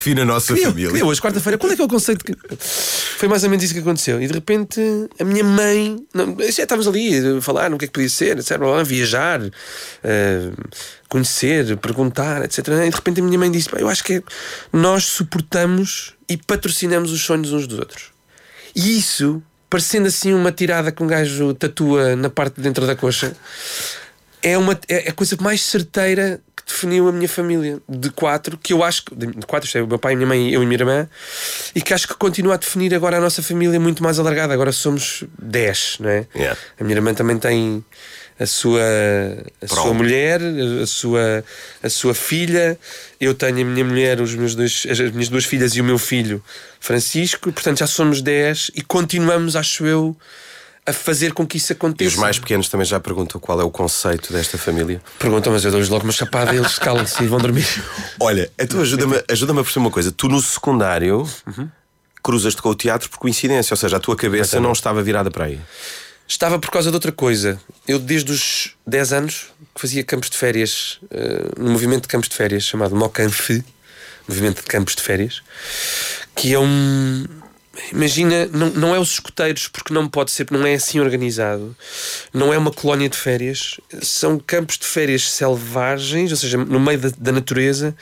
Fina nossa família. Hoje, quarta-feira, qual é que é o conceito? Foi mais ou menos isso que aconteceu. E de repente, a minha mãe. Já estávamos ali a falar no que é que podia ser, etc. Viajar, conhecer, perguntar, etc. E de repente a minha mãe disse: eu acho que nós suportamos e patrocinamos os sonhos uns dos outros. E isso, parecendo assim uma tirada que um gajo tatua na parte de dentro da coxa, é a coisa mais certeira que definiu a minha família de 4, que eu acho que de 4, isto é o meu pai, a minha mãe, eu e a minha irmã, e que acho que continua a definir agora a nossa família muito mais alargada. Agora somos 10, não é? Yeah. A minha irmã também tem a sua mulher, a sua filha. Eu tenho a minha mulher, as minhas 2 filhas e o meu filho Francisco, e, portanto já somos 10 e continuamos, acho eu, a fazer com que isso aconteça. E os mais pequenos também já perguntam qual é o conceito desta família? Perguntam, mas eu dou-lhes logo uma chapada e eles calam-se e vão dormir. Olha, então ajuda-me a perceber uma coisa. Tu no secundário cruzas-te com o teatro por coincidência, ou seja, a tua cabeça não estava virada para aí. Estava por causa de outra coisa. Eu desde os 10 anos que fazia campos de férias, no movimento de campos de férias chamado Mocanfe, movimento de campos de férias, que é imagina, não é os escoteiros, porque não pode ser, não é assim organizado. Não é uma colónia de férias. São campos de férias selvagens, ou seja, no meio da natureza,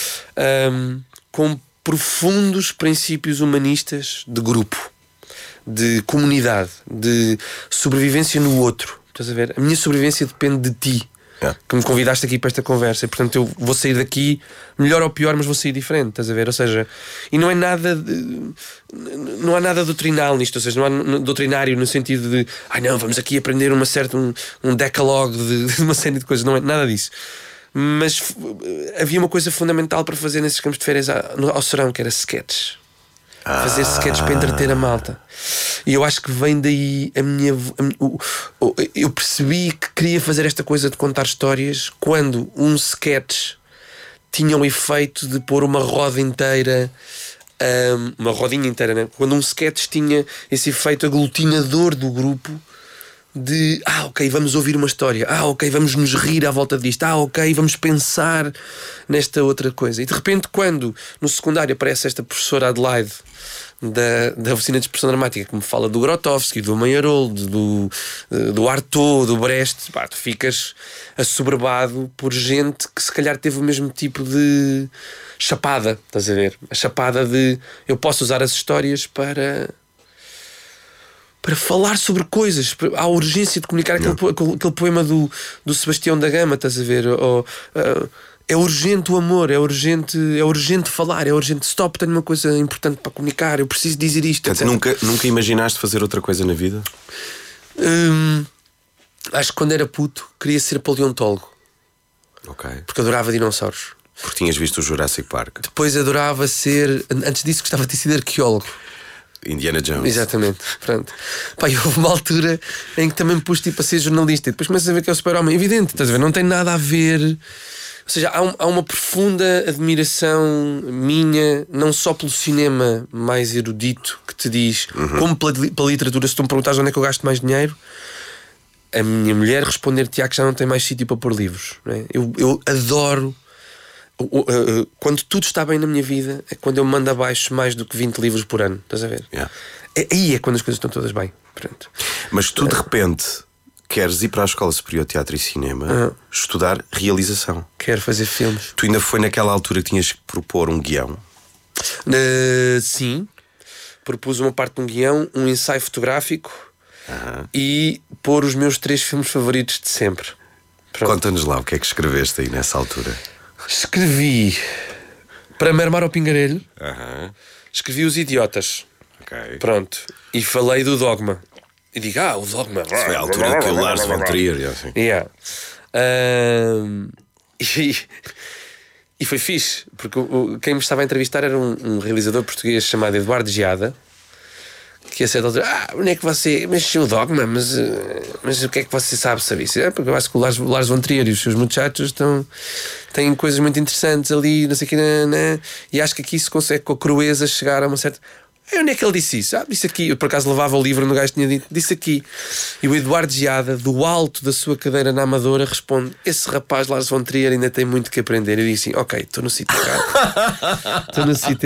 com profundos princípios humanistas de grupo, de comunidade, de sobrevivência no outro. Estás a ver? A minha sobrevivência depende de ti. Que me convidaste aqui para esta conversa, e portanto eu vou sair daqui melhor ou pior, mas vou sair diferente, estás a ver? Ou seja, e não é nada não há nada doutrinal nisto, ou seja, não há doutrinário no sentido de não, vamos aqui aprender um decalogue de uma série de coisas, não é nada disso. Mas havia uma coisa fundamental para fazer nesses campos de férias ao serão, que era sketches. Fazer sketches para entreter a malta. E eu acho que vem daí eu percebi que queria fazer esta coisa de contar histórias quando um sketch tinha o efeito de pôr uma roda inteira, uma rodinha inteira, né? Quando um sketch tinha esse efeito aglutinador do grupo de ok, vamos ouvir uma história, ok, vamos nos rir à volta disto, ok, vamos pensar nesta outra coisa. E de repente, quando no secundário aparece esta professora Adelaide da oficina de expressão dramática, que me fala do Grotowski, do Meyerhold, do Artaud, do Brecht, tu ficas assoberbado por gente que se calhar teve o mesmo tipo de chapada, estás a ver? A chapada de eu posso usar as histórias para falar sobre coisas. Há a urgência de comunicar aquele poema do Sebastião da Gama, estás a ver? É urgente o amor, é urgente falar, é urgente stop, tenho uma coisa importante para comunicar, eu preciso dizer isto. Nunca imaginaste fazer outra coisa na vida? Acho que quando era puto queria ser paleontólogo. Ok. Porque adorava dinossauros. Porque tinhas visto o Jurassic Park. Depois adorava ser, antes disso gostava de ser arqueólogo. Indiana Jones. Exatamente, pronto. E houve uma altura em que também me pus a ser jornalista. E depois começas a ver que é o super-homem. Evidente, estás a ver? Não tem nada a ver. Ou seja, há uma profunda admiração minha, não só pelo cinema mais erudito, que te diz, como pela literatura. Se tu me perguntares onde é que eu gasto mais dinheiro, a minha mulher responder-te que já não tem mais sítio para pôr livros, não é? Eu adoro. Quando tudo está bem na minha vida é quando eu mando abaixo mais do que 20 livros por ano, estás a ver? Aí é quando as coisas estão todas bem. Pronto. Mas tu de repente queres ir para a Escola Superior de Teatro e Cinema estudar realização. Quero fazer filmes. Tu ainda foi naquela altura que tinhas que propor um guião? Sim. Propus uma parte de um guião, um ensaio fotográfico e pôr os meus 3 filmes favoritos de sempre. Pronto. Conta-nos lá o que é que escreveste aí nessa altura. Escrevi Para Mermar ao Pingarelho. Escrevi Os Idiotas. Okay. Pronto. E falei do Dogma. E digo, o Dogma. Isso foi a altura que o Lars von Trier assim. E foi fixe, porque quem me estava a entrevistar era um realizador português chamado Eduardo Geada, que a certa altura, onde é que você mexeu o Dogma, mas o que é que você sabe sobre isso? Porque eu acho que o Lars von Trier e os seus muchachos têm coisas muito interessantes ali, não sei o que, e acho que aqui se consegue com a crueza chegar a uma certa... Aí onde é que ele disse isso? Disse aqui. Eu por acaso levava o livro no gajo tinha dito. Disse aqui. E o Eduardo Geada, do alto da sua cadeira na Amadora, responde: esse rapaz Lars von Trier ainda tem muito que aprender. Eu disse assim: ok, estou no sítio errado. Estou no sítio